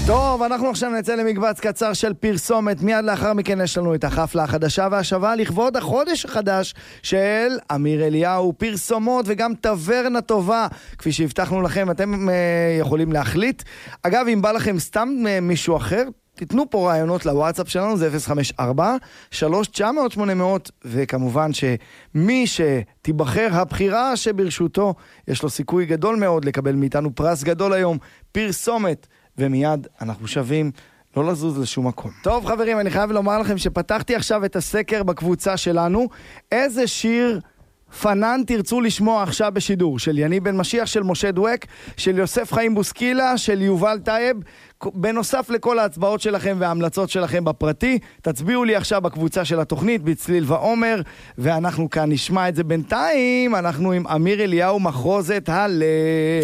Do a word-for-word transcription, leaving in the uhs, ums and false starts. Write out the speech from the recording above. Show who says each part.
Speaker 1: טוב, אנחנו עכשיו נצא למקבץ קצר של פרסומת, מיד לאחר מכן יש לנו את החפלה החדשה והשווה לכבוד החודש החדש של אמיר אליהו, פרסומות וגם טברנה טובה, כפי שהבטחנו לכם, אתם uh, יכולים להחליט. אגב, אם בא לכם סתם uh, מישהו אחר, תיתנו פה רעיונות לוואטסאפ שלנו, זה אפס חמש ארבע שלוש תשע מאות שמונה מאות, וכמובן שמי שתיבחר הבחירה שברשותו, יש לו סיכוי גדול מאוד לקבל מאיתנו פרס גדול היום, פרסומת, ומיד אנחנו שווים לא לזוז לשום מקום. טוב חברים, אני חייב לומר לכם שפתחתי עכשיו את הסקר בקבוצה שלנו, איזה שיר פנן תרצו לשמוע עכשיו בשידור, של יני בן משיח, של משה דואק, של יוסף חיים בוסקילה, של יובל טייב, בנוסף לכל ההצבעות שלכם וההמלצות שלכם בפרטי, תצביעו לי עכשיו בקבוצה של התוכנית, בצליל ועומר, ואנחנו כאן נשמע את זה בינתיים, אנחנו עם אמיר אליהו מחרוזת הלב.